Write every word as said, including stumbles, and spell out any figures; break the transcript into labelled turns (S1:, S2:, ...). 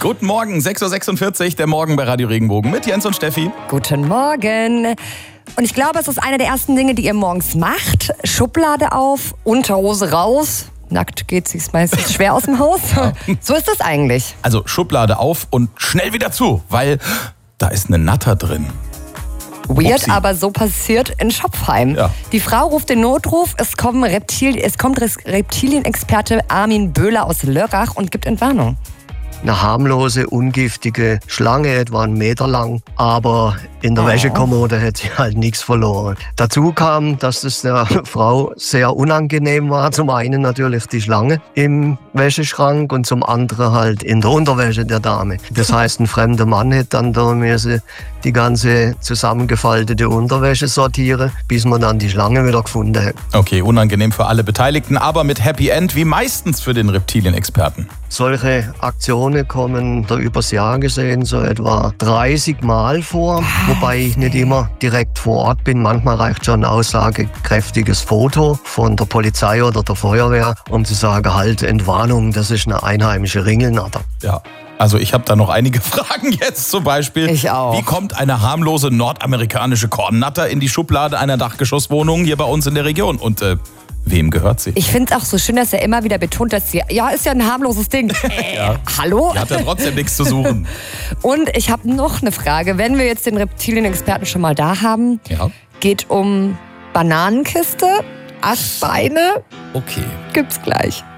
S1: Guten Morgen, sechs Uhr sechsundvierzig, der Morgen bei Radio Regenbogen mit Jens und Steffi.
S2: Guten Morgen. Und ich glaube, es ist eine der ersten Dinge, die ihr morgens macht. Schublade auf, Unterhose raus. Nackt geht es sich meistens schwer aus dem Haus. Ja. So ist das eigentlich.
S1: Also Schublade auf und schnell wieder zu, weil da ist eine Natter drin.
S2: Weird,
S1: Upsi.
S2: aber so passiert in Schopfheim.
S1: Ja.
S2: Die Frau ruft den Notruf, es, kommen Reptil, es kommt Reptilienexperte Armin Böhler aus Lörrach und gibt Entwarnung.
S3: Eine harmlose, ungiftige Schlange, etwa einen Meter lang, aber in der
S2: Oh.
S3: Wäschekommode hätte sie halt nichts verloren. Dazu kam, dass es der Frau sehr unangenehm war. Zum einen natürlich die Schlange im Wäscheschrank und zum anderen halt in der Unterwäsche der Dame. Das heißt, ein fremder Mann hätte dann da müssen die ganze zusammengefaltete Unterwäsche sortieren, bis man dann die Schlange wieder gefunden hat.
S1: Okay, unangenehm für alle Beteiligten, aber mit Happy End wie meistens für den Reptilienexperten.
S3: Solche Aktionen kommen da übers Jahr gesehen so etwa dreißig Mal vor, wobei ich nicht immer direkt vor Ort bin. Manchmal reicht schon ein aussagekräftiges Foto von der Polizei oder der Feuerwehr, um zu sagen, halt, Entwarnung, das ist eine einheimische Ringelnatter.
S1: Ja. Also ich habe da noch einige Fragen jetzt zum Beispiel.
S2: Ich auch.
S1: Wie kommt eine harmlose nordamerikanische Kornnatter in die Schublade einer Dachgeschosswohnung hier bei uns in der Region? Und äh, wem gehört sie?
S2: Ich finde es auch so schön, dass er immer wieder betont, dass sie, ja, ist ja ein harmloses Ding. Äh,
S1: Ja.
S2: Hallo?
S1: Die hat ja trotzdem nichts zu suchen.
S2: Und ich habe noch eine Frage. Wenn wir jetzt den Reptilienexperten schon mal da haben,
S1: Ja.
S2: geht um Bananenkiste, Aschbeine,
S1: Okay.
S2: gibt's gleich.